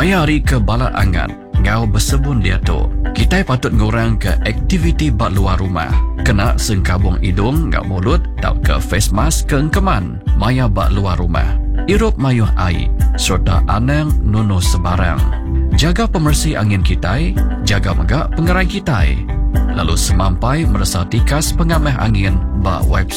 Maya hari ke balat angan, ngau bersebun dia tu. Kita patut ngurang ke aktiviti bak luar rumah. Kena sengkabung hidung ngau mulut, tau ke face mask ke engkeman. Maya bak luar rumah. Irup mayuh air, serta anang nunuh sebarang. Jaga pemersih angin kita, jaga megak pengerai kita. Lalu semampai merasa tikas pengamah angin bak website.